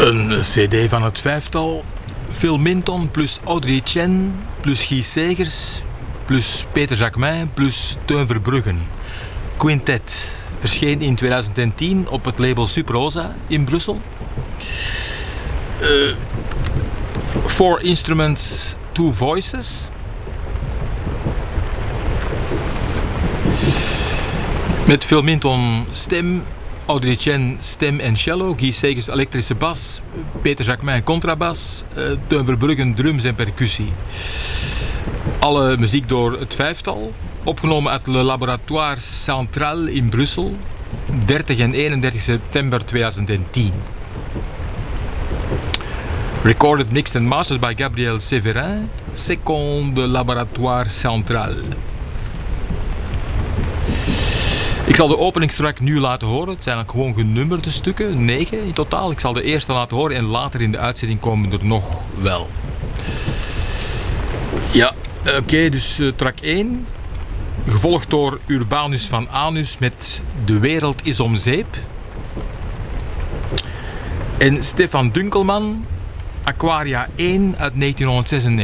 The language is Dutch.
Een cd van het vijftal. Phil Minton plus Audrey Chen plus Guy Segers plus Peter Jacquemin plus Teun Verbruggen. Quintet. Verscheen in 2010 op het label Subrosa in Brussel. 4 instruments, 2 voices. Met Phil Minton stem, Audrey Chen stem en cello, Guy Segers elektrische bas, Peter Jacquemin contrabas, Teun Verbruggen drums en percussie. Alle muziek door het vijftal, opgenomen uit Le Laboratoire Central in Brussel, 30 en 31 september 2010. Recorded, mixed and mastered by Gabriel Severin, Second Laboratoire Central. Ik zal de openingstrack nu laten horen. Het zijn gewoon genummerde stukken, 9 in totaal. Ik zal de eerste laten horen en later in de uitzending komen er nog wel. Ja, oké, dus track 1. Gevolgd door Urbanus van Anus met De wereld is om zeep. En Stefan Dunkelman, Aquaria 1 uit 1996.